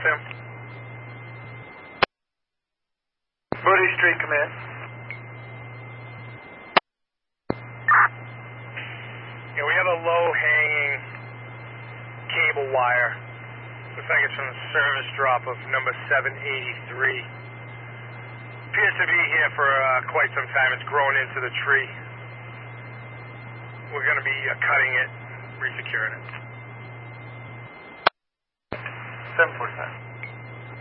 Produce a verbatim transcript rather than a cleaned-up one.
Waltham. Moody Street, command. Yeah, we have a low-hanging cable wire. Looks like it's from the service drop of number seven eighty-three. Appears to be here for uh, quite some time. It's grown into the tree. We're going to be uh, cutting it, resecuring it. seven forty-five.